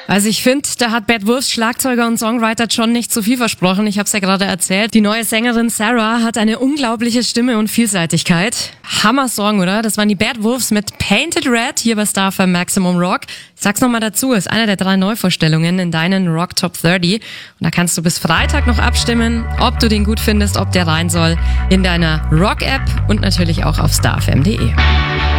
Also ich finde, da hat Bad Wolves Schlagzeuger und Songwriter John nicht zu viel versprochen. Ich habe es ja gerade erzählt. Die neue Sängerin Sarah hat eine unglaubliche Stimme und Vielseitigkeit. Hammer-Song, oder? Das waren die Bad Wolves mit Painted Red hier bei Star FM Maximum Rock. Ich sag's nochmal dazu, ist eine der 3 Neuvorstellungen in deinen Rock Top 30. Und da kannst du bis Freitag noch abstimmen, ob du den gut findest, ob der rein soll in deiner Rock-App und natürlich auch auf starfm.de.